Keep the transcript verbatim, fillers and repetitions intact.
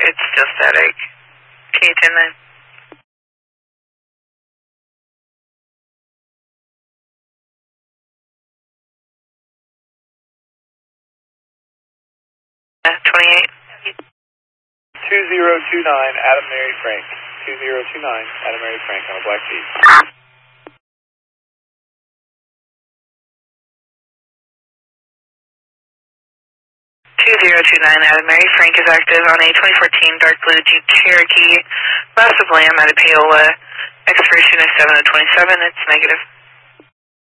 It's still static. Can you turn that? Uh, twenty-eight. two zero two nine, Adam Mary Frank. two zero two nine, Adam Mary Frank on a Black Sea. two zero two nine, Adam Mary Frank is active on a twenty fourteen dark blue Jeep Cherokee. Last of Lamb at a Paola. Expiration is seven oh twenty-seven. It's negative.